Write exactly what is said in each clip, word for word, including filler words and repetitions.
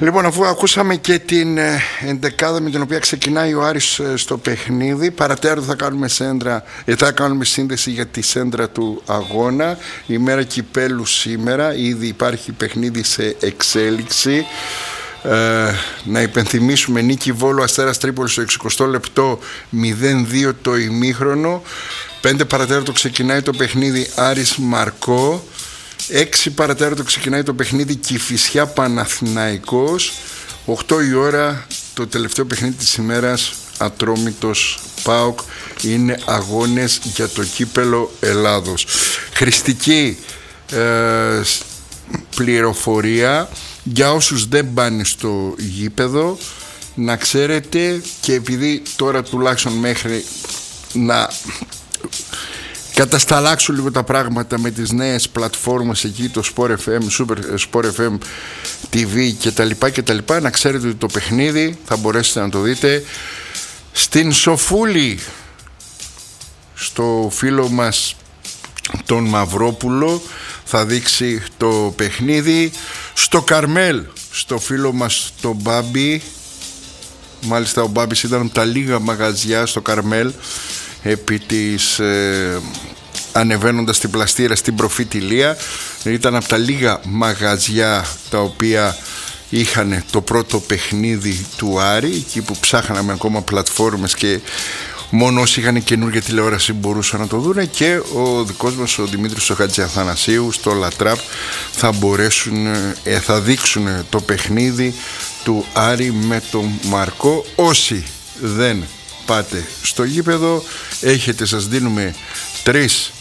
Λοιπόν, αφού ακούσαμε και την εντεκάδα με την οποία ξεκινάει ο Άρης στο παιχνίδι, παρατέρω θα κάνουμε σέντρα, θα κάνουμε σύνδεση για τη σέντρα του αγώνα. Η μέρα κυπέλου σήμερα, ήδη υπάρχει παιχνίδι σε εξέλιξη. Ε, να υπενθυμίσουμε νίκη Βόλου Αστέρας Τρίπολης στο εξηκοστό λεπτό, μηδέν δύο το ημίχρονο. Πέντε παρατέταρτο ξεκινάει το παιχνίδι Άρης Μαρκό. Έξι παρατέταρτο ξεκινάει το παιχνίδι Κηφισιά Παναθηναϊκός. Οκτώ η ώρα το τελευταίο παιχνίδι της ημέρας, Ατρόμητος ΠΑΟΚ. Είναι αγώνες για το κύπελο Ελλάδος. Χρηστική ε, πληροφορία για όσους δεν πάνε στο γήπεδο, να ξέρετε, και επειδή τώρα τουλάχιστον μέχρι να κατασταλάξουν λίγο τα πράγματα με τις νέες πλατφόρμες εκεί, το Sport εφ εμ, Super Sport εφ εμ τι βι και τα λοιπά και τα λοιπά, να ξέρετε ότι το παιχνίδι θα μπορέσετε να το δείτε στην Σοφούλη, στο φίλο μας τον Μαυρόπουλο θα δείξει το παιχνίδι. Στο Καρμέλ, στο φίλο μας τον Μπάμπη, μάλιστα ο Μπάμπης ήταν από τα λίγα μαγαζιά στο Καρμέλ επί της ε, ανεβαίνοντας την πλαστήρα στην Προφητηλία, ήταν από τα λίγα μαγαζιά τα οποία είχαν το πρώτο παιχνίδι του Άρη, εκεί που ψάχναμε ακόμα πλατφόρμες και μόνο όσοι είχαν καινούργια τηλεόραση μπορούσαν να το δουν, και ο δικός μας ο Δημήτρης ο Χατζιαθανασίου στο Λατράπ θα μπορέσουν, ε, θα δείξουν το παιχνίδι του Άρη με τον Μαρκό. Όσοι δεν πάτε στο γήπεδο, έχετε, σας δίνουμε τρεις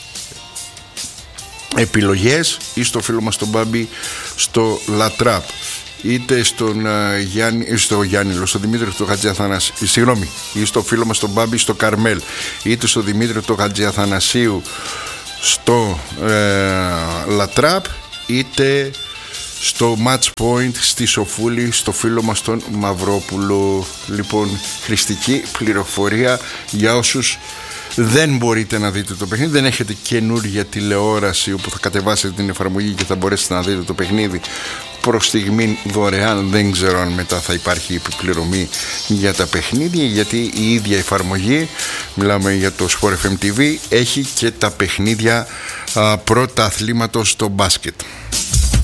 επιλογές, ή στο φίλο μας τον Μπάμπη στο Λατράπ, είτε στον uh, Γιάννη, στο Γιάννη, στο Δημήτρη του Χατζιαθανασίου, συγγνώμη, ή στο φίλο μας τον Μπάμπη στο Καρμέλ, είτε στο Δημήτρη του Χατζιαθανασίου στο uh, Λατράπ, είτε στο Match Point στη Σοφούλη, στο φίλο μας τον Μαυρόπουλο. Λοιπόν, χρηστική πληροφορία για όσους δεν μπορείτε να δείτε το παιχνίδι, δεν έχετε καινούργια τηλεόραση όπου θα κατεβάσετε την εφαρμογή και θα μπορέσετε να δείτε το παιχνίδι προς στιγμή δωρεάν. Δεν ξέρω αν μετά θα υπάρχει επιπληρωμή για τα παιχνίδια, γιατί η ίδια εφαρμογή, μιλάμε για το Sport εφ εμ τι βι, έχει και τα παιχνίδια α, πρώτα αθλήματος στο μπάσκετ.